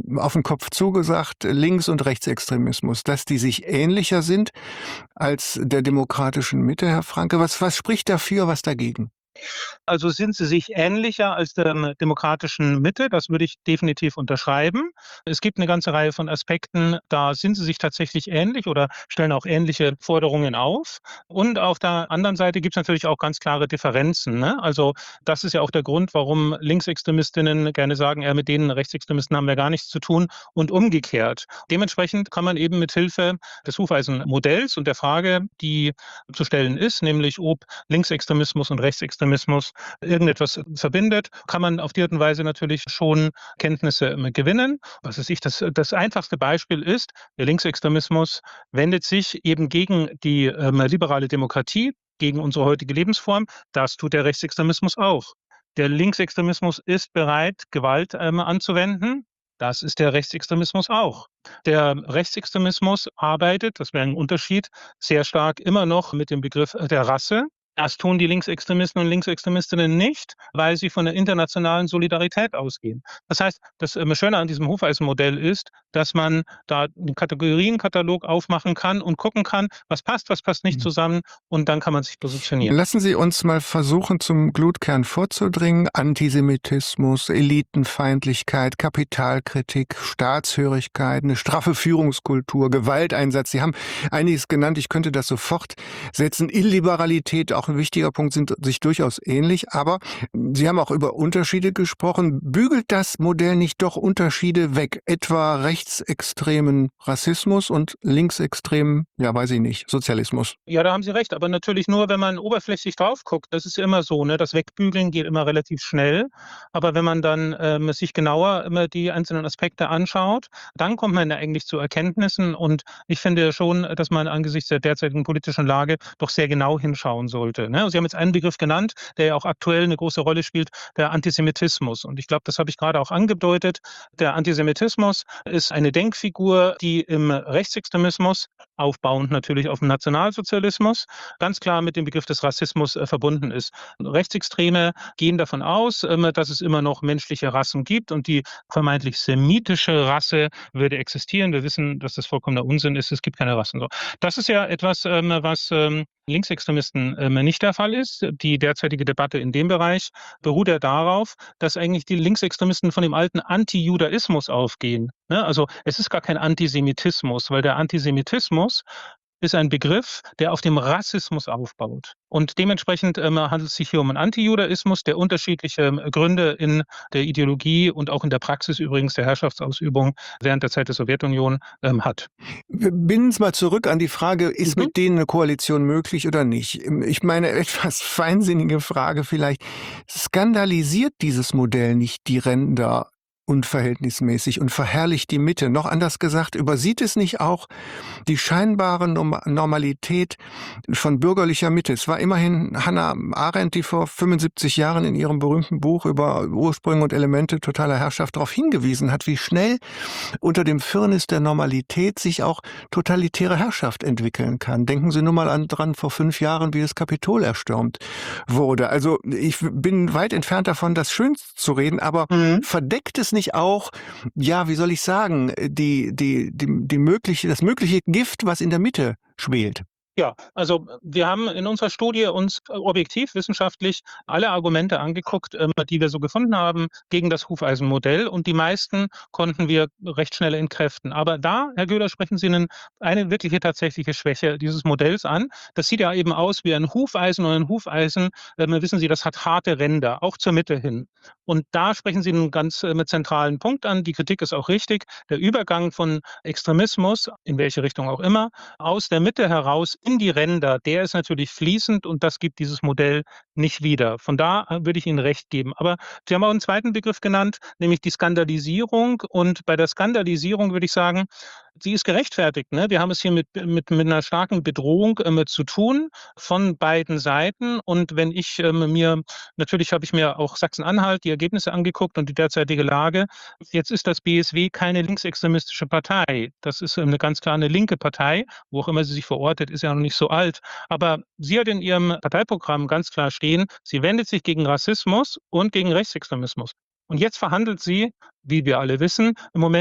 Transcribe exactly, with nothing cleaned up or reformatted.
auf den Kopf zugesagt, Links- und Rechtsextremismus, dass die sich ähnlicher sind als der demokratischen Mitte, Herr Franke. Was was spricht dafür, was dagegen? Also sind sie sich ähnlicher als der ähm, demokratischen Mitte, das würde ich definitiv unterschreiben. Es gibt eine ganze Reihe von Aspekten, da sind sie sich tatsächlich ähnlich oder stellen auch ähnliche Forderungen auf. Und auf der anderen Seite gibt es natürlich auch ganz klare Differenzen, ne? Also, das ist ja auch der Grund, warum Linksextremistinnen gerne sagen: „Ja, mit denen Rechtsextremisten haben wir gar nichts zu tun“, und umgekehrt. Dementsprechend kann man eben mit Hilfe des Hufeisenmodells und der Frage, die zu stellen ist, nämlich ob Linksextremismus und Rechtsextremismus irgendetwas verbindet, kann man auf die Art und Weise natürlich schon Kenntnisse ähm, gewinnen. Was weiß ich, das, das einfachste Beispiel ist, der Linksextremismus wendet sich eben gegen die ähm, liberale Demokratie, gegen unsere heutige Lebensform. Das tut der Rechtsextremismus auch. Der Linksextremismus ist bereit, Gewalt ähm, anzuwenden. Das ist der Rechtsextremismus auch. Der Rechtsextremismus arbeitet, das wäre ein Unterschied, sehr stark immer noch mit dem Begriff äh, der Rasse. Das tun die Linksextremisten und Linksextremistinnen nicht, weil sie von der internationalen Solidarität ausgehen. Das heißt, das ähm, Schöne an diesem Hufeisenmodell ist, dass man da einen Kategorienkatalog aufmachen kann und gucken kann, was passt, was passt nicht Mhm. zusammen, und dann kann man sich positionieren. Lassen Sie uns mal versuchen, zum Glutkern vorzudringen. Antisemitismus, Elitenfeindlichkeit, Kapitalkritik, Staatshörigkeit, eine straffe Führungskultur, Gewalteinsatz. Sie haben einiges genannt, ich könnte das so fortsetzen. Illiberalität, auch ein wichtiger Punkt, sind sich durchaus ähnlich. Aber Sie haben auch über Unterschiede gesprochen. Bügelt das Modell nicht doch Unterschiede weg? Etwa rechtsextremen Rassismus und linksextremen, ja, weiß ich nicht, Sozialismus? Ja, da haben Sie recht, aber natürlich nur, wenn man oberflächlich drauf guckt. Das ist ja immer so, ne? Das Wegbügeln geht immer relativ schnell. Aber wenn man dann ähm, sich genauer immer die einzelnen Aspekte anschaut, dann kommt man ja eigentlich zu Erkenntnissen. Und ich finde schon, dass man angesichts der derzeitigen politischen Lage doch sehr genau hinschauen sollte, ne? Sie haben jetzt einen Begriff genannt, der ja auch aktuell eine große Rolle spielt, der Antisemitismus. Und ich glaube, das habe ich gerade auch angedeutet. Der Antisemitismus ist eine Denkfigur, die im Rechtsextremismus, aufbauend natürlich auf dem Nationalsozialismus, ganz klar mit dem Begriff des Rassismus äh, verbunden ist. Rechtsextreme gehen davon aus, ähm, dass es immer noch menschliche Rassen gibt und die vermeintlich semitische Rasse würde existieren. Wir wissen, dass das vollkommener Unsinn ist. Es gibt keine Rassen. So. Das ist ja etwas, ähm, was ähm, Linksextremisten ähm, nicht der Fall ist. Die derzeitige Debatte in dem Bereich beruht ja darauf, dass eigentlich die Linksextremisten von dem alten Antijudaismus aufgehen, ne? Also es ist gar kein Antisemitismus, weil der Antisemitismus ist ein Begriff, der auf dem Rassismus aufbaut. Und dementsprechend ähm, handelt es sich hier um einen Antijudaismus, der unterschiedliche ähm, Gründe in der Ideologie und auch in der Praxis übrigens der Herrschaftsausübung während der Zeit der Sowjetunion ähm, hat. Wir binden es mal zurück an die Frage, ist Mhm. mit denen eine Koalition möglich oder nicht? Ich meine, etwas feinsinnige Frage vielleicht. Skandalisiert dieses Modell nicht die Ränder unverhältnismäßig und verherrlicht die Mitte? Noch anders gesagt, übersieht es nicht auch die scheinbare Norm Normalität von bürgerlicher Mitte? Es war immerhin Hannah Arendt, die vor fünfundsiebzig Jahren in ihrem berühmten Buch über Ursprünge und Elemente totaler Herrschaft darauf hingewiesen hat, wie schnell unter dem Firnis der Normalität sich auch totalitäre Herrschaft entwickeln kann. Denken Sie nur mal an dran, vor fünf Jahren, wie das Kapitol erstürmt wurde. Also ich bin weit entfernt davon, das schön zu reden, aber Mhm. verdeckt es nicht auch, ja, wie soll ich sagen, die, die, die, die mögliche, das mögliche Gift, was in der Mitte schwelt? Ja, also wir haben in unserer Studie uns äh, objektiv wissenschaftlich alle Argumente angeguckt, ähm, die wir so gefunden haben gegen das Hufeisenmodell, und die meisten konnten wir recht schnell entkräften. Aber da, Herr Göhler, sprechen Sie einen, eine wirkliche tatsächliche Schwäche dieses Modells an. Das sieht ja eben aus wie ein Hufeisen, und ein Hufeisen, ähm, wissen Sie, das hat harte Ränder, auch zur Mitte hin. Und da sprechen Sie einen ganz äh, zentralen Punkt an. Die Kritik ist auch richtig. Der Übergang von Extremismus, in welche Richtung auch immer, aus der Mitte heraus in die Ränder, der ist natürlich fließend, und das gibt dieses Modell nicht wieder. Von da äh, würde ich Ihnen recht geben. Aber Sie haben auch einen zweiten Begriff genannt, nämlich die Skandalisierung. Und bei der Skandalisierung würde ich sagen, sie ist gerechtfertigt, ne? Wir haben es hier mit, mit, mit einer starken Bedrohung ähm, zu tun von beiden Seiten. Und wenn ich ähm, mir, natürlich habe ich mir auch Sachsen-Anhalt die Ergebnisse angeguckt und die derzeitige Lage. Jetzt ist das B S W keine linksextremistische Partei. Das ist eine ganz klar eine linke Partei, wo auch immer sie sich verortet, ist ja noch nicht so alt. Aber sie hat in ihrem Parteiprogramm ganz klar stehen, sie wendet sich gegen Rassismus und gegen Rechtsextremismus. Und jetzt verhandelt sie, wie wir alle wissen, im Moment